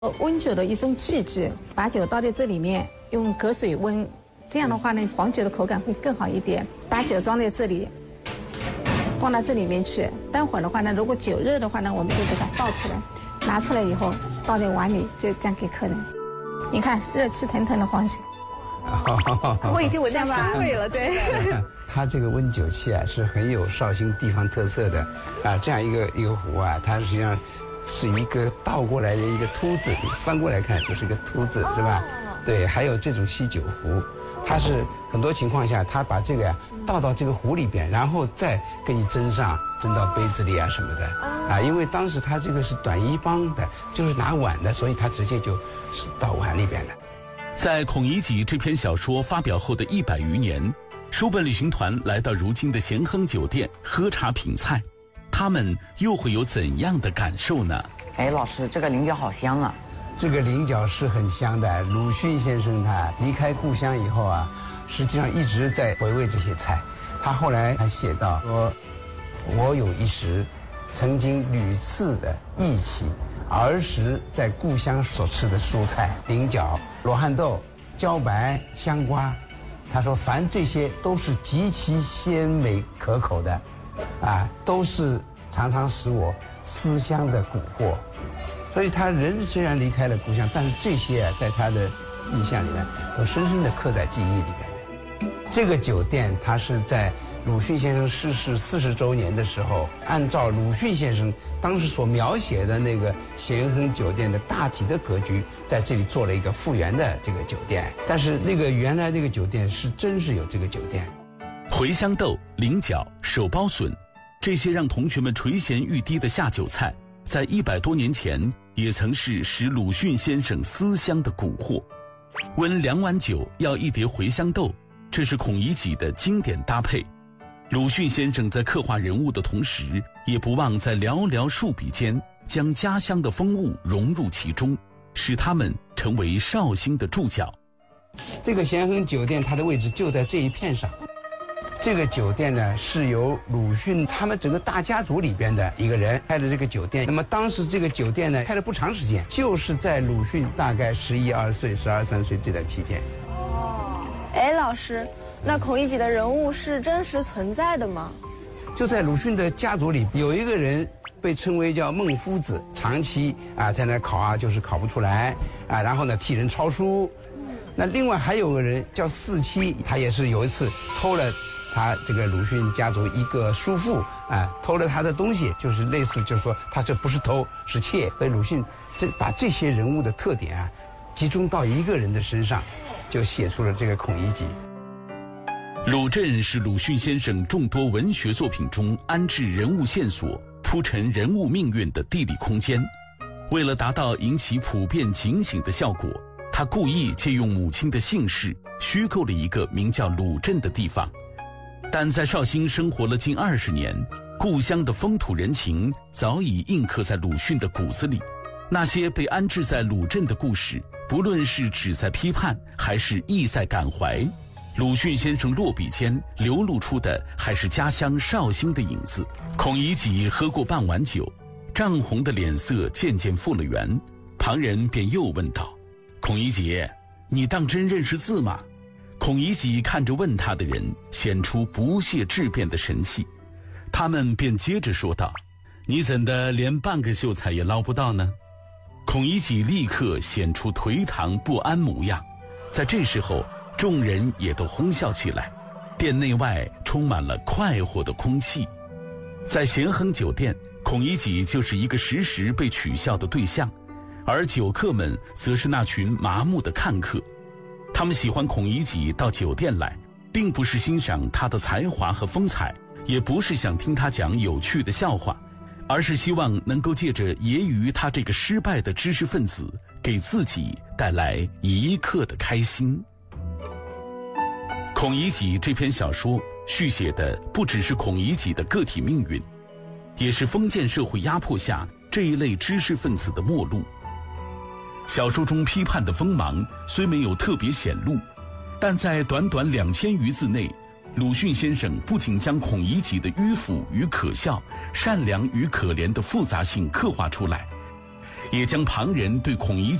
温酒的一种器具，把酒倒在这里面，用隔水温，这样的话呢，黄酒的口感会更好一点。把酒装在这里，放到这里面去。待会儿的话呢，如果酒热的话呢，我们就给它倒出来，拿出来以后倒在碗里，就这样给客人。你看，热气腾腾的黄酒。 我已经闻到香味了，对。 它这个温酒器啊，是很有绍兴地方特色的啊。这样一个壶啊，它实际上是一个倒过来的一个凸字，你翻过来看就是一个凸字，是吧？对，还有这种锡酒壶，它是很多情况下，它把这个呀倒到这个壶里边，然后再给你斟到杯子里啊什么的啊。因为当时它这个是短衣帮的，就是拿碗的，所以它直接就是倒碗里边的。 在孔乙己这篇小说发表后的100余年，书本旅行团来到如今的咸亨酒店喝茶品菜，他们又会有怎样的感受呢？ 哎，老师，这个菱角好香啊！ 这个菱角是很香的。鲁迅先生他离开故乡以后啊，实际上一直在回味这些菜。他后来还写道说：“我有一时，曾经屡次的忆起儿时在故乡所吃的蔬菜，菱角、罗汉豆、茭白、香瓜。他说，凡这些都是极其鲜美可口的，啊，都是常常使我思乡的蛊惑。所以他人虽然离开了故乡，但是这些啊，在他的印象里面都深深地刻在记忆里面。这个酒店，它是在鲁迅先生逝世40周年的时候，按照鲁迅先生当时所描写的那个咸亨酒店的大体的格局，在这里做了一个复原的这个酒店。但是那个原来那个酒店是真是有这个酒店。 茴香豆、菱角、手包笋，这些让同学们垂涎欲滴的下酒菜，在100多年前也曾是使鲁迅先生思乡的蛊惑。温2碗酒要1碟茴香豆，这是孔乙己的经典搭配。鲁迅先生在刻画人物的同时，也不忘在寥寥数笔间将家乡的风物融入其中，使他们成为绍兴的注脚。 这个咸亨酒店它的位置就在这一片上。这个酒店呢，是由鲁迅他们整个大家族里边的一个人开的这个酒店。那么当时这个酒店呢，开了不长时间，就是在鲁迅大概11、12岁、12、13岁这段期间。 哎，老师，那孔乙己的人物是真实存在的吗？ 就在鲁迅的家族里，有一个人被称为叫孟夫子，长期啊在那考啊，就是考不出来啊，然后呢替人抄书。那另外还有个人叫四七，他也是有一次偷了他这个鲁迅家族一个叔父啊，偷了他的东西，就是类似就是说他这不是偷是窃。所以鲁迅把这些人物的特点啊集中到一个人的身上，就写出了这个孔乙己。 鲁镇是鲁迅先生众多文学作品中安置人物线索、铺陈人物命运的地理空间。为了达到引起普遍警醒的效果，他故意借用母亲的姓氏，虚构了一个名叫鲁镇的地方。但在绍兴生活了近20年，故乡的风土人情早已印刻在鲁迅的骨子里。那些被安置在鲁镇的故事，不论是旨在批判，还是意在感怀，鲁迅先生落笔间流露出的还是家乡绍兴的影子。孔乙己喝过半碗酒，涨红的脸色渐渐复了原，旁人便又问道：“孔乙己，你当真认识字吗？”孔乙己看着问他的人，显出不屑质辩的神气。他们便接着说道：“你怎的连半个秀才也捞不到呢？”孔乙己立刻显出颓唐不安模样。在这时候，众人也都哄笑起来，店内外充满了快活的空气。在咸亨酒店，孔乙己就是一个时时被取笑的对象，而酒客们则是那群麻木的看客。他们喜欢孔乙己到酒店来，并不是欣赏他的才华和风采，也不是想听他讲有趣的笑话，而是希望能够借着揶揄他这个失败的知识分子，给自己带来一刻的开心。孔乙己这篇小说续写的不只是孔乙己的个体命运，也是封建社会压迫下这一类知识分子的末路。小说中批判的锋芒虽没有特别显露，但在短短2000余字内，鲁迅先生不仅将孔乙己的迂腐与可笑、善良与可怜的复杂性刻画出来， 也将旁人对孔乙己